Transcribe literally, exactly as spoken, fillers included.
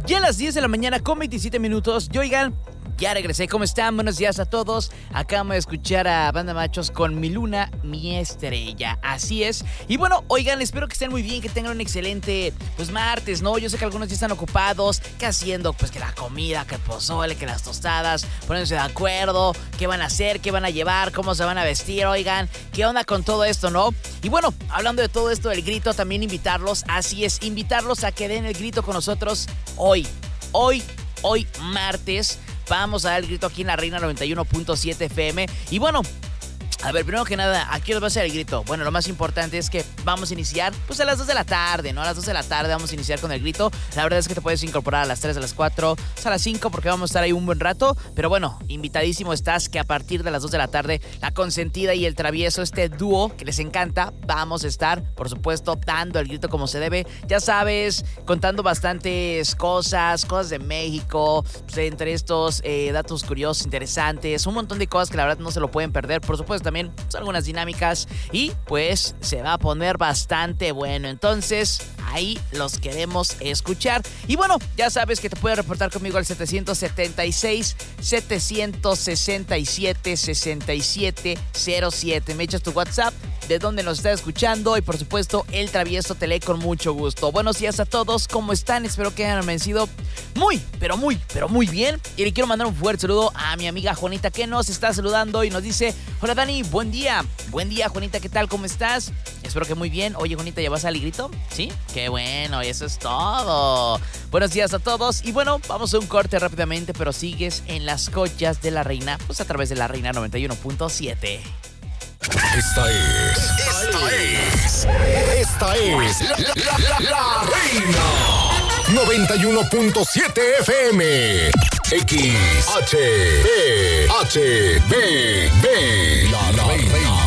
Ya a las diez de la mañana con veintisiete minutos. Y oigan, ya regresé. ¿Cómo están? Buenos días a todos. Acabamos de escuchar a Banda Machos con Mi Luna, Mi Estrella. Así es. Y bueno, oigan, espero que estén muy bien, que tengan un excelente, pues, martes, ¿no? Yo sé que algunos ya están ocupados, que haciendo, pues, que la comida, que el pozole, que las tostadas, poniéndose de acuerdo, qué van a hacer, qué van a llevar, cómo se van a vestir, oigan, qué onda con todo esto, ¿no? Y bueno, hablando de todo esto del grito, también invitarlos, así es, invitarlos a que den el grito con nosotros hoy, hoy, hoy martes. Vamos a dar el grito aquí en La Reina noventa y uno punto siete F M. Y bueno, a ver, primero que nada, ¿a qué hora va a ser el grito? Bueno, lo más importante es que vamos a iniciar, pues, a las dos de la tarde, ¿no? A las dos de la tarde vamos a iniciar con el grito. La verdad es que te puedes incorporar a las tres, a las cuatro, a las cinco, porque vamos a estar ahí un buen rato. Pero bueno, invitadísimo estás que a partir de las dos de la tarde, La Consentida y El Travieso, este dúo que les encanta, vamos a estar, por supuesto, dando el grito como se debe. Ya sabes, contando bastantes cosas, cosas de México, pues, entre estos eh, datos curiosos, interesantes, un montón de cosas que la verdad no se lo pueden perder. Por supuesto, también son algunas dinámicas y pues se va a poner bastante bueno. Entonces ahí los queremos escuchar. Y bueno, ya sabes que te puedes reportar conmigo al setecientos setenta y seis, setecientos sesenta y siete, sesenta y siete cero siete. Me echas tu WhatsApp de dónde nos estás escuchando y por supuesto El Travieso te lee con mucho gusto. Buenos días a todos, ¿cómo están? Espero que hayan amanecido muy, pero muy, pero muy bien. Y le quiero mandar un fuerte saludo a mi amiga Juanita, que nos está saludando y nos dice: hola Dani, buen día. Buen día, Juanita, ¿qué tal? ¿Cómo estás? Espero que muy bien. Oye, Juanita, ¿ya vas al grito? ¿Sí? Qué bueno, eso es todo. Buenos días a todos. Y bueno, vamos a un corte rápidamente, pero sigues en las joyas de La Reina, pues a través de La Reina noventa y uno punto siete. Esta es, esta es, esta es la, la, la, la Reina noventa y uno punto siete F M. X H B H B B La, la Reina.